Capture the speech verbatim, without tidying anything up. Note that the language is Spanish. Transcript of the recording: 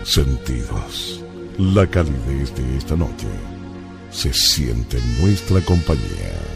sentidos. La calidez de esta noche se siente en nuestra compañía.